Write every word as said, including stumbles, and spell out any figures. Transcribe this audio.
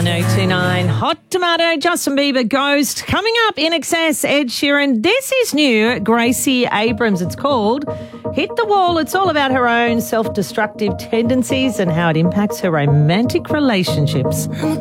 one oh two nine Hot Tomato, Justin Bieber, Ghost. Coming up, In Excess, Ed Sheeran. This is new, Gracie Abrams. It's called Hit the Wall. It's all about her own self-destructive tendencies and how it impacts her romantic relationships. I'm a